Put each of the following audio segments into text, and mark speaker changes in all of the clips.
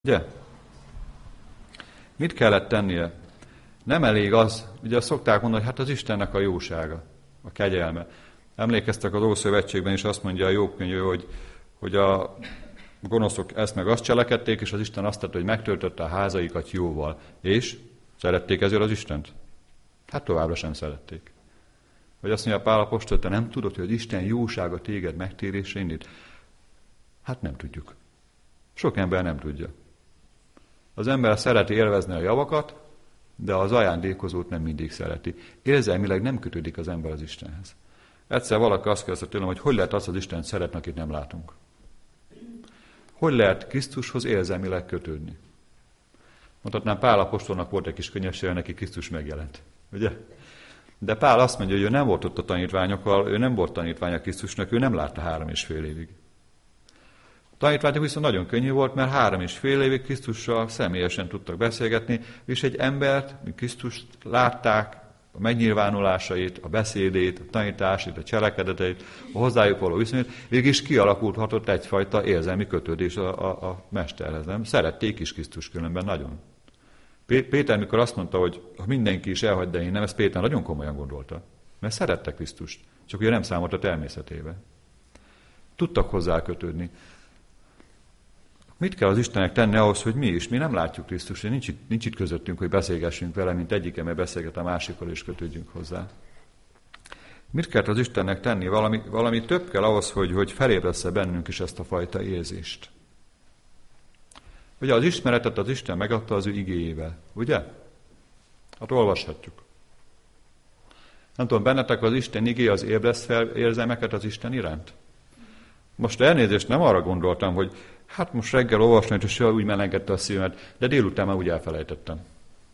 Speaker 1: Ugye? Mit kellett tennie? Nem elég az, ugye azt szokták mondani, hogy hát az Istennek a jósága, a kegyelme. Emlékeztek, az Ószövetségben is azt mondja a Jobb könyve, hogy a gonoszok ezt meg azt cselekedték, és az Isten azt tette, hogy megtöltötte a házaikat jóval. És szerették ezért az Istent? Hát továbbra sem szerették. Vagy azt mondja Pál apostol, te nem tudod, hogy az Isten jósága téged megtérésre indít? Hát nem tudjuk. Sok ember nem tudja. Az ember szereti élvezni a javakat, de az ajándékozót nem mindig szereti. Érzelmileg nem kötődik az ember az Istenhez. Egyszer valaki azt kérdezte tőlem, hogy lehet azt az Istent szeretni, akit nem látunk. Hogy lehet Krisztushoz érzelmileg kötődni? Mondhatnám, Pál apostolnak volt egy kis könyvessége, neki Krisztus megjelent. Ugye? De Pál azt mondja, hogy ő nem volt ott a tanítványokkal, ő nem volt tanítványa Krisztusnak, ő nem látta 3,5 évig. A tanítványok viszont nagyon könnyű volt, mert 3,5 évig Krisztussal személyesen tudtak beszélgetni, és egy embert, mint Krisztust látták, a megnyilvánulásait, a beszédét, a tanításait, a cselekedeteit, a hozzájuk való viszonyát, végig kialakulhatott egyfajta érzelmi kötődés a mesterhez. Nem? Szerették is Krisztus különben nagyon. Péter, mikor azt mondta, hogy ha mindenki is elhagy, de én nem, ezt Péter nagyon komolyan gondolta, mert szerette Krisztust, csak ugye nem számolt a természetébe. Tudtak hozzá kötődni. Mit kell az Istennek tenni ahhoz, hogy mi nem látjuk Krisztust, nincs itt közöttünk, hogy beszélgessünk vele, mint egyike, mert beszélget a másikkal, és kötődjünk hozzá. Mit kell az Istennek tenni? Valami több kell ahhoz, hogy felébressze bennünk is ezt a fajta érzést. Ugye az ismeretet az Isten megadta az ő igéjével, ugye? Hát olvashatjuk. Nem tudom, bennetek az Isten igéje az ébreszt fel érzelmeket az Isten iránt? Most elnézést, nem arra gondoltam, hogy hát most reggel olvasni, és úgy melegedte a szívemet, de délután már úgy elfelejtettem.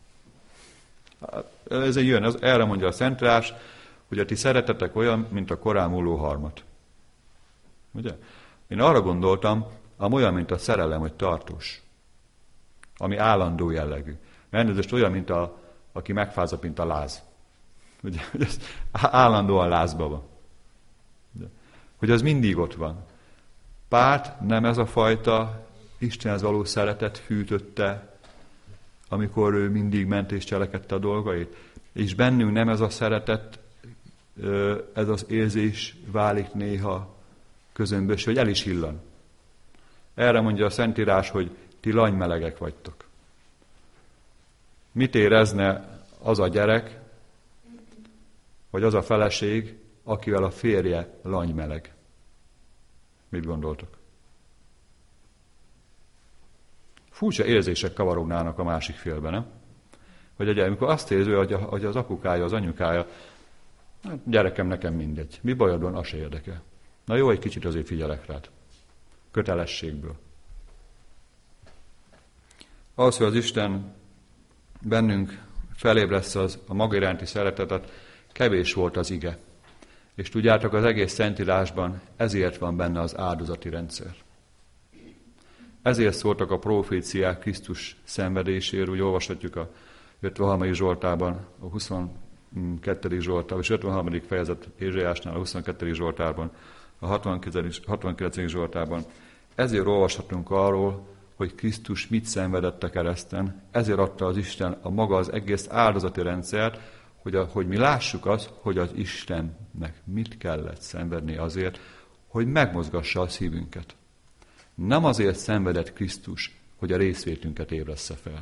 Speaker 1: Ez jön, erre mondja a Szentírás, hogy a ti szeretetek olyan, mint a korán múló harmat. Ugye? Én arra gondoltam, olyan, mint a szerelem, hogy tartós. Ami állandó jellegű. Elnézést olyan, mint aki megfázott, mint a láz. Ugye? Állandóan lázba van. Ugye? Hogy az mindig ott van. Pált nem ez a fajta Istenhez való szeretet hűtötte, amikor ő mindig ment és cselekedte a dolgait. És bennünk nem ez a szeretet, ez az érzés válik néha közömbös, hogy el is hillan. Erre mondja a Szentírás, hogy ti lanymelegek vagytok. Mit érezne az a gyerek, vagy az a feleség, akivel a férje lanymeleg? Mit gondoltok? Furcsa érzések kavarognának a másik félben, nem? Hogy amikor azt érzi, hogy az apukája, az anyukája, hát gyerekem, nekem mindegy. Mi bajod van, az se érdekel. Na jó, egy kicsit azért figyelek rád. Kötelességből. Ahhoz, hogy az Isten bennünk felébressze a maga iránti szeretetet, kevés volt az ige. És tudjátok, az egész Szentírásban ezért van benne az áldozati rendszer. Ezért szóltak a proféciák Krisztus szenvedéséről, úgy olvashatjuk a 53. Zsoltárban, a 22. Zsoltárban, és 53. fejezet Ézsaiásnál, a 22. Zsoltárban, a 69. Zsoltárban. Ezért olvashatunk arról, hogy Krisztus mit szenvedett a kereszten, ezért adta az Isten a maga az egész áldozati rendszert, hogy mi lássuk azt, hogy az Istennek mit kellett szenvedni azért, hogy megmozgassa a szívünket. Nem azért szenvedett Krisztus, hogy a részvétünket ébressze fel.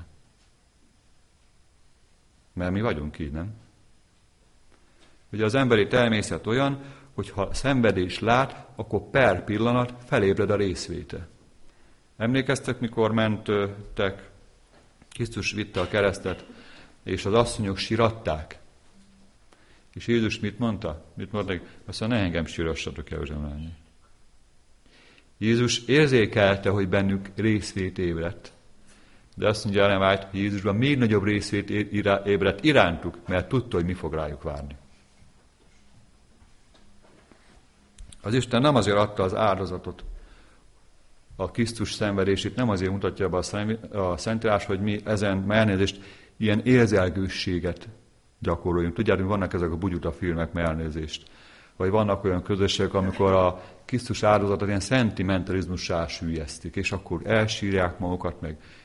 Speaker 1: Mert mi vagyunk így, nem? Ugye az emberi természet olyan, hogy ha szenvedés lát, akkor per pillanat felébred a részvéte. Emlékeztek, mikor mentek, Krisztus vitte a keresztet, és az asszonyok siratták. És Jézus mit mondta? Mit mondta? Azt mondja, ne engem sírassatok el, lányai. Jézus érzékelte, hogy bennük részvét ébredt. De azt mondja Ellen White, hogy Jézusban még nagyobb részvét ébredt irántuk, mert tudta, hogy mi fog rájuk várni. Az Isten nem azért adta az áldozatot, a Krisztus szenvedését, nem azért mutatja be a Szentírás, hogy mi ezen elnézést ilyen érzelgősséget gyakoroljunk. Tudjátok, vannak ezek a bugyuta filmek, elnézést. vagy vannak olyan közösségek, amikor a Krisztus áldozatot ilyen szentimentalizmussá süllyesztik, és akkor elsírják magukat, meg